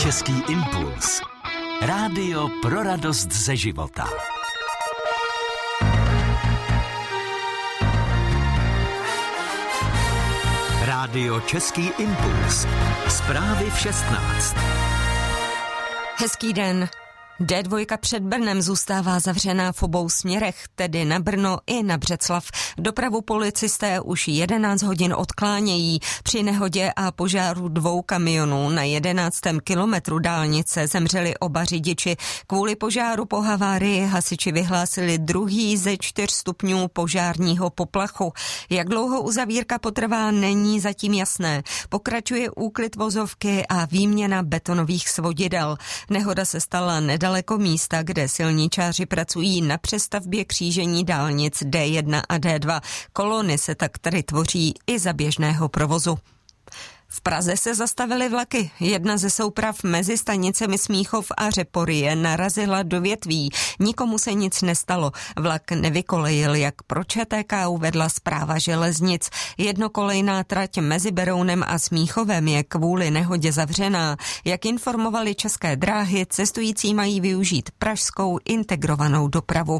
Český impuls. Rádio pro radost ze života. Rádio Český impuls. Zprávy v 16. Hezký den. D2 před Brnem zůstává zavřená v obou směrech, tedy na Brno i na Břeclav. Dopravu policisté už 11 hodin odklánějí. Při nehodě a požáru 2 kamionů na 11. kilometru dálnice zemřeli oba řidiči. Kvůli požáru po havárii hasiči vyhlásili 2. ze 4 stupňů požárního poplachu. Jak dlouho uzavírka potrvá, není zatím jasné. Pokračuje úklid vozovky a výměna betonových svodidel. Nehoda se stala nedaleko místa, kde silničáři pracují na přestavbě křížení dálnic D1 a D2. Kolony se tak tady tvoří i za běžného provozu. V Praze se zastavily vlaky. Jedna ze souprav mezi stanicemi Smíchov a Řeporyje narazila do větví. Nikomu se nic nestalo. Vlak nevykolejil, jak pro ČTK uvedla Správa železnic. Jednokolejná trať mezi Berounem a Smíchovem je kvůli nehodě zavřená. Jak informovali České dráhy, cestující mají využít pražskou integrovanou dopravu.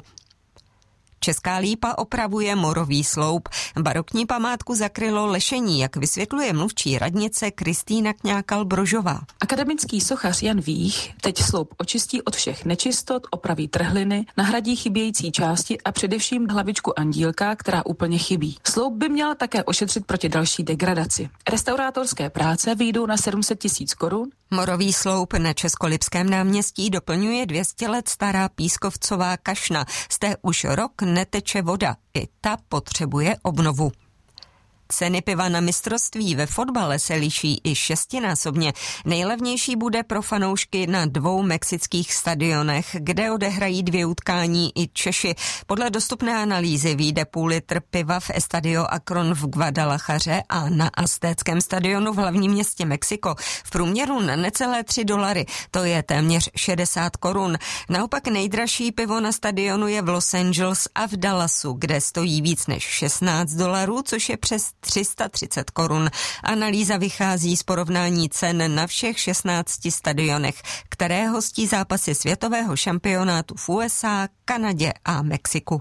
Česká Lípa opravuje morový sloup. Barokní památku zakrylo lešení, jak vysvětluje mluvčí radnice Kristýna Kňákal-Brožová. Akademický sochař Jan Vích teď sloup očistí od všech nečistot, opraví trhliny, nahradí chybějící části a především hlavičku andílka, která úplně chybí. Sloup by měl také ošetřit proti další degradaci. Restaurátorské práce vyjdou na 700 000 korun. Morový sloup na Českolipském náměstí doplňuje 200 let stará pískovcová kašna. Z té už rok neteče voda. I ta potřebuje obnovu. Ceny piva na mistrovství ve fotbale se liší i 6násobně. Nejlevnější bude pro fanoušky na 2 mexických stadionech, kde odehrají 2 utkání i Češi. Podle dostupné analýzy vyjde půl litr piva v Estadio Akron v Guadalajaře a na Aztéckém stadionu v hlavním městě Mexiko v průměru na necelé $3. To je téměř 60 korun. Naopak nejdražší pivo na stadionu je v Los Angeles a v Dallasu, kde stojí víc než $16, což je přes 330 korun. Analýza vychází z porovnání cen na všech 16 stadionech, které hostí zápasy světového šampionátu v USA, Kanadě a Mexiku.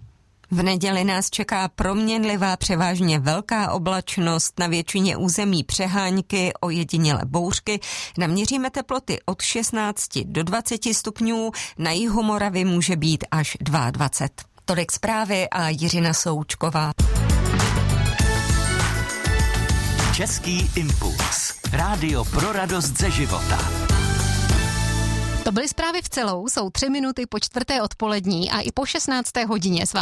V neděli nás čeká proměnlivá převážně velká oblačnost, na většině území přehánky, ojedinělé bouřky. Naměříme teploty od 16 do 20 stupňů, na jihu Moravy může být až 22. Tolik zprávy a Jiřina Součková. Český impuls. Rádio pro radost ze života. To byly zprávy v celou, jsou 3 minuty po 4. odpolední a i po 16. hodině s vámi